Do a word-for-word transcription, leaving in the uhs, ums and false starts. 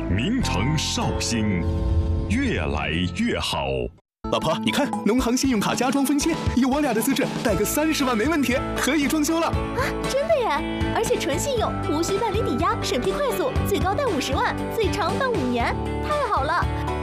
名城绍兴，越来越好。 老婆，你看，农行信用卡家装分期，以我俩的资质，贷个三十万没问题，可以装修了。 啊，真的耶！而且纯信用，无需办理抵押，审批快速，最高贷五十万，最长办五年，太好了！